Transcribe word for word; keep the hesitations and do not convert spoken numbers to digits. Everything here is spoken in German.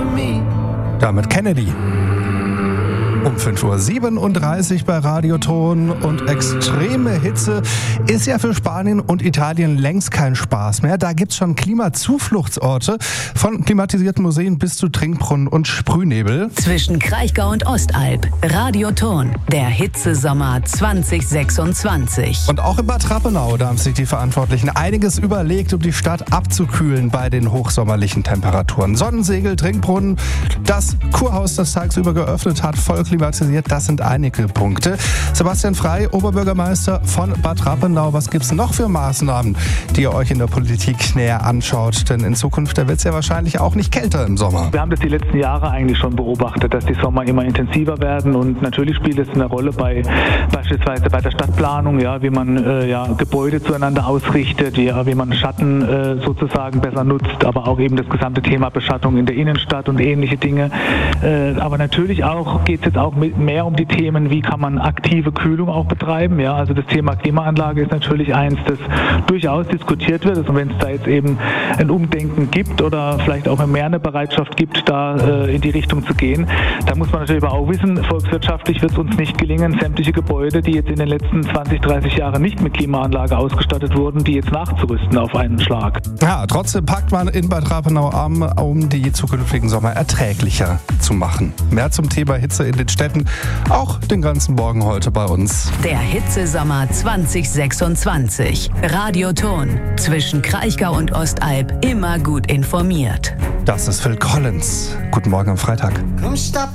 Damit Kennedy. Um fünf Uhr siebenunddreißig bei Radioton und extreme Hitze ist ja für Spanien und Italien längst kein Spaß mehr. Da gibt's schon Klimazufluchtsorte, von klimatisierten Museen bis zu Trinkbrunnen und Sprühnebel. Zwischen Kraichgau und Ostalb, Radioton, der Hitzesommer zwanzig sechsundzwanzig. Und auch in Bad Rappenau, da haben sich die Verantwortlichen einiges überlegt, um die Stadt abzukühlen bei den hochsommerlichen Temperaturen. Sonnensegel, Trinkbrunnen, das Kurhaus, das tagsüber geöffnet hat, voll klimatisiert, das sind einige Punkte. Sebastian Frey, Oberbürgermeister von Bad Rappenau, was gibt's noch für Maßnahmen, die ihr euch in der Politik näher anschaut? Denn in Zukunft wird es ja wahrscheinlich auch nicht kälter im Sommer. Wir haben das die letzten Jahre eigentlich schon beobachtet, dass die Sommer immer intensiver werden und natürlich spielt es eine Rolle bei beispielsweise bei der Stadtplanung, ja, wie man äh, ja, Gebäude zueinander ausrichtet, ja, wie man Schatten äh, sozusagen besser nutzt, aber auch eben das gesamte Thema Beschattung in der Innenstadt und ähnliche Dinge. Äh, aber natürlich auch geht es jetzt auch mit mehr um die Themen, wie kann man aktive Kühlung auch betreiben. Ja, also das Thema Klimaanlage ist natürlich eins, das durchaus diskutiert wird. Also wenn es da jetzt eben ein Umdenken gibt oder vielleicht auch mehr eine Bereitschaft gibt, da äh, in die Richtung zu gehen, da muss man natürlich aber auch wissen, volkswirtschaftlich wird es uns nicht gelingen, sämtliche Gebäude, die jetzt in den letzten zwanzig, dreißig Jahren nicht mit Klimaanlage ausgestattet wurden, die jetzt nachzurüsten auf einen Schlag. Ja, trotzdem packt man in Bad Rappenau an, um die zukünftigen Sommer erträglicher zu machen. Mehr zum Thema Hitze in den Städten, auch den ganzen Morgen heute bei uns. Der Hitzesommer zwanzig sechsundzwanzig. Radioton. Zwischen Kraichgau und Ostalb immer gut informiert. Das ist Phil Collins. Guten Morgen am Freitag. Come stop